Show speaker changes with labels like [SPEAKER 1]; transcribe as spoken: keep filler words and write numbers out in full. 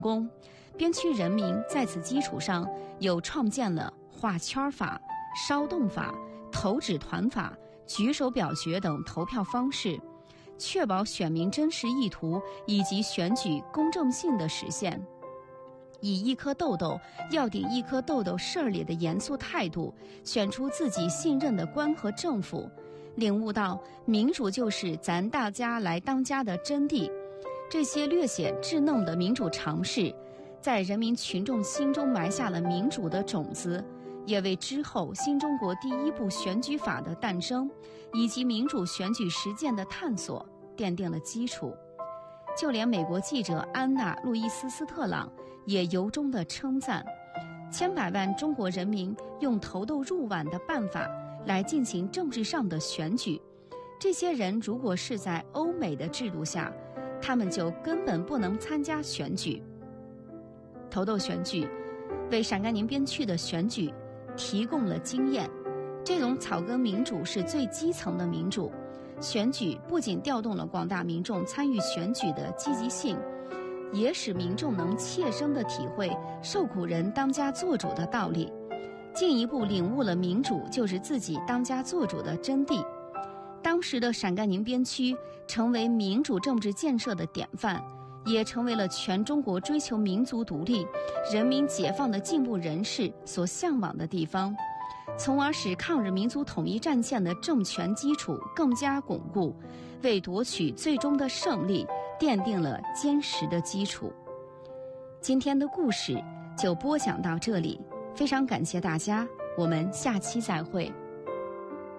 [SPEAKER 1] 功，边区人民在此基础上又创建了画圈法、烧动法、投纸团法、举手表决等投票方式，确保选民真实意图以及选举公正性的实现。以一颗豆豆要顶一颗豆豆事儿里的严肃态度，选出自己信任的官和政府，领悟到民主就是咱大家来当家的真谛。这些略显稚嫩的民主常识，在人民群众心中埋下了民主的种子，也为之后新中国第一部选举法的诞生以及民主选举实践的探索奠定了基础。就连美国记者安娜·路易斯·斯特朗也由衷地称赞，千百万中国人民用投豆入碗的办法来进行政治上的选举，这些人如果是在欧美的制度下，他们就根本不能参加选举。投豆选举为陕甘宁边区的选举提供了经验，这种草根民主是最基层的民主。选举不仅调动了广大民众参与选举的积极性，也使民众能切身地体会受苦人当家作主的道理，进一步领悟了民主就是自己当家作主的真谛。当时的陕甘宁边区成为民主政治建设的典范，也成为了全中国追求民族独立、人民解放的进步人士所向往的地方，从而使抗日民族统一战线的政权基础更加巩固，为夺取最终的胜利奠定了坚实的基础。今天的故事就播讲到这里，非常感谢大家，我们下期再会。